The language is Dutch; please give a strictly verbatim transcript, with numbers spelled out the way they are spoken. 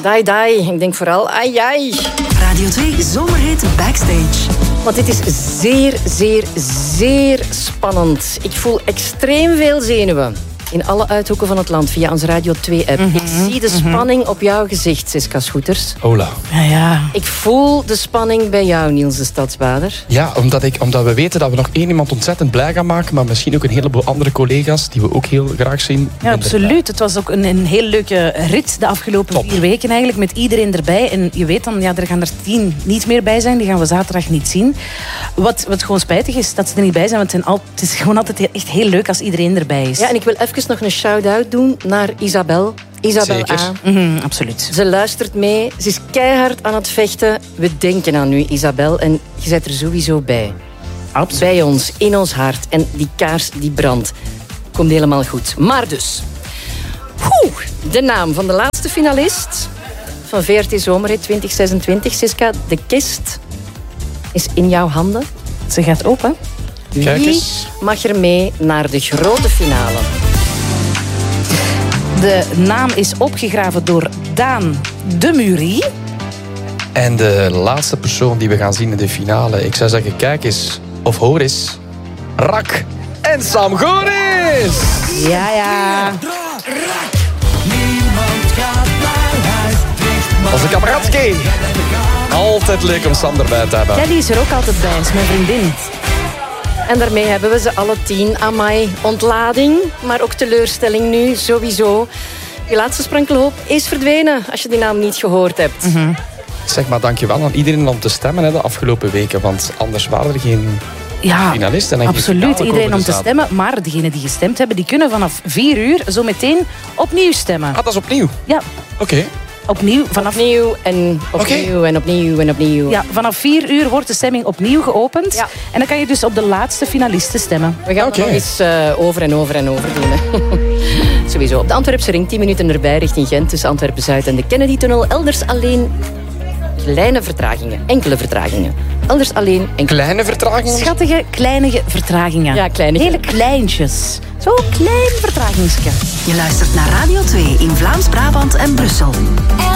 Dai, dai. Ik denk vooral, ai, ai. Radio twee Zomerhit Backstage. Want dit is zeer, zeer, zeer spannend. Ik voel extreem veel zenuwen. In alle uithoeken van het land via onze Radio twee-app. Mm-hmm. Ik zie de spanning mm-hmm. op jouw gezicht, Siska Schoeters. Hola. Ja, ja. Ik voel de spanning bij jou, Niels de Stadsbader. Ja, omdat, ik, omdat we weten dat we nog één iemand ontzettend blij gaan maken, maar misschien ook een heleboel andere collega's die we ook heel graag zien. Ja, absoluut. Het was ook een, een heel leuke rit de afgelopen Top. vier weken eigenlijk, met iedereen erbij. En je weet dan, ja, er gaan er tien niet meer bij zijn. Die gaan we zaterdag niet zien. Wat, wat gewoon spijtig is, dat ze er niet bij zijn. Want het, zijn al, het is gewoon altijd echt heel leuk als iedereen erbij is. Ja, en ik wil even nog een shout-out doen naar Isabel. Isabel Zeker. A. Mm-hmm, absoluut. Ze luistert mee. Ze is keihard aan het vechten. We denken aan u, Isabel. En je bent er sowieso bij. Absoluut. Bij ons, in ons hart. En die kaars die brandt. Komt helemaal goed. Maar dus... Oeh, de naam van de laatste finalist van V R T Zomerhit twintig zesentwintig. Siska, de kist is in jouw handen. Ze gaat open. Kijk Wie eens. mag er mee naar de grote finale? De naam is opgegraven door Daan de Murie. En de laatste persoon die we gaan zien in de finale, ik zou zeggen, kijk eens of hoor eens. Rak en Sam Goris! Ja, ja. Onze kameradski. Altijd leuk om Sam erbij te hebben. Ja, die is er ook altijd bij. Is mijn vriendin. En daarmee hebben we ze alle tien. Amai, ontlading, maar ook teleurstelling nu, sowieso. Je laatste sprankelhoop is verdwenen, als je die naam niet gehoord hebt. Mm-hmm. Zeg maar dankjewel aan iedereen om te stemmen hè, de afgelopen weken, want anders waren er geen Ja, finalisten. En absoluut. Iedereen om te stemmen. Maar degenen die gestemd hebben, die kunnen vanaf vier uur zo meteen opnieuw stemmen. Ah, dat is opnieuw? Ja. Oké. Okay. Opnieuw, vanaf... Opnieuw en opnieuw okay. en opnieuw en opnieuw. Ja, vanaf vier uur wordt de stemming opnieuw geopend. Ja. En dan kan je dus op de laatste finalisten stemmen. We gaan okay. het nog eens uh, over en over en over doen. Hè. Sowieso. Op de Antwerpse ring, tien minuten erbij richting Gent. Tussen Antwerpen-Zuid en de Kennedy-tunnel. Elders alleen kleine vertragingen. Enkele vertragingen. Elders alleen enkele... Kleine vertragingen? Schattige, kleinige vertragingen. Ja, kleinige. Hele kleintjes. Zo klein vertragingsje. Je luistert naar Radio twee in Vlaams-Brabant en Brussel.